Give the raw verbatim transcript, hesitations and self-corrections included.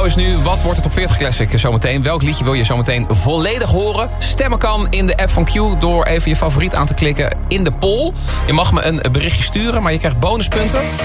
jou is nu, wat wordt het op veertig Classic zometeen? Welk liedje wil je zometeen volledig horen? Stemmen kan in de app van Q door even je favoriet aan te klikken in de poll. Je mag me een berichtje sturen, maar je krijgt bonuspunten